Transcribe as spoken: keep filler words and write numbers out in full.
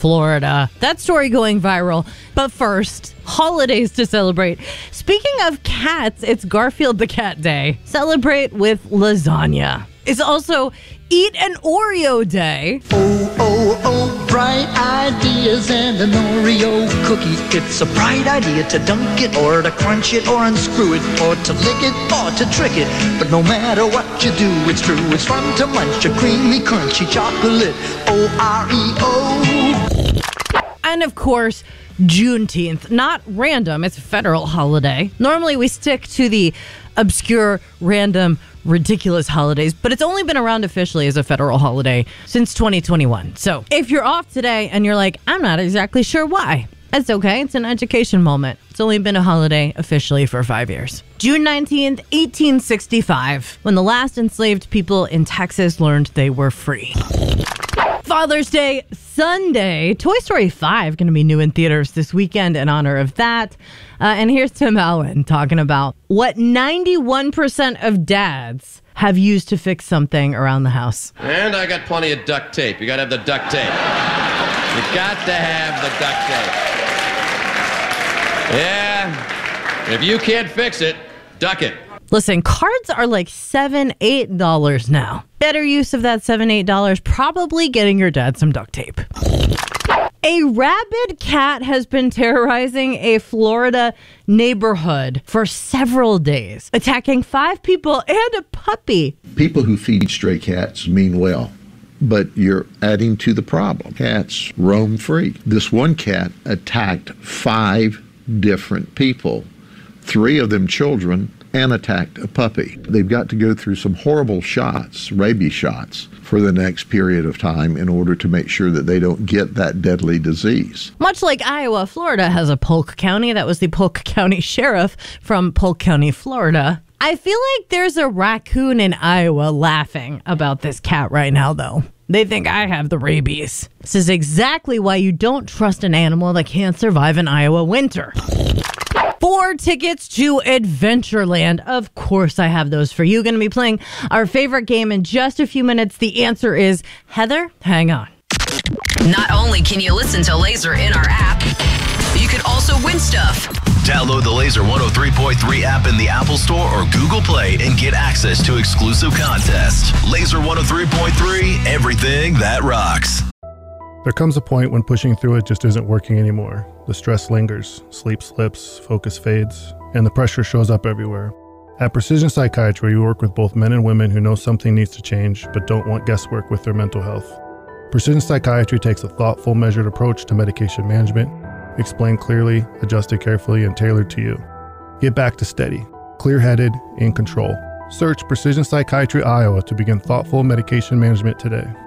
Florida. That story going viral. But first, holidays to celebrate. Speaking of cats, it's Garfield the Cat Day. Celebrate with lasagna. It's also Eat an Oreo Day. Oh, oh, oh, bright ideas and an Oreo cookie. It's a bright idea to dunk it or to crunch it or unscrew it or to lick it or to trick it. But no matter what you do, it's true. It's fun to munch a creamy, crunchy chocolate. O R E O. And of course, Juneteenth. Not random, it's a federal holiday. Normally we stick to the obscure, random, ridiculous holidays, but it's only been around officially as a federal holiday since twenty twenty-one. So if you're off today and you're like, I'm not exactly sure why, that's okay. It's an education moment. It's only been a holiday officially for five years. June nineteenth, eighteen sixty-five, when the last enslaved people in Texas learned they were free. Father's Day Sunday. Toy Story five going to be new in theaters this weekend in honor of that. Uh, and here's Tim Allen talking about what ninety-one percent of dads have used to fix something around the house. And I got plenty of duct tape. You got to have the duct tape. You got to have the duct tape. Yeah. If you can't fix it, duck it. Listen, cards are like seven dollars, eight dollars now. Better use of that seven dollars, eight dollars, probably getting your dad some duct tape. A rabid cat has been terrorizing a Florida neighborhood for several days, attacking five people and a puppy. People who feed stray cats mean well, but you're adding to the problem. Cats roam free. This one cat attacked five different people, three of them children, and attacked a puppy. They've got to go through some horrible shots, rabies shots, for the next period of time in order to make sure that they don't get that deadly disease. Much like Iowa, Florida has a Polk County. That was the Polk County Sheriff from Polk County, Florida. I feel like there's a raccoon in Iowa laughing about this cat right now, though. They think I have the rabies. This is exactly why you don't trust an animal that can't survive an Iowa winter. Four tickets to Adventureland. Of course I have those for you. Going to be playing our favorite game in just a few minutes. The answer is Heather. Hang on. Not only can you listen to Laser in our app, you can also win stuff. Download the Laser one oh three point three app in the Apple Store or Google Play and get access to exclusive contests. Laser one oh three point three, everything that rocks. There comes a point when pushing through it just isn't working anymore. The stress lingers, sleep slips, focus fades, and the pressure shows up everywhere. At Precision Psychiatry, we work with both men and women who know something needs to change but don't want guesswork with their mental health. Precision Psychiatry takes a thoughtful, measured approach to medication management, explained clearly, adjusted carefully, and tailored to you. Get back to steady, clear-headed, in control. Search Precision Psychiatry Iowa to begin thoughtful medication management today.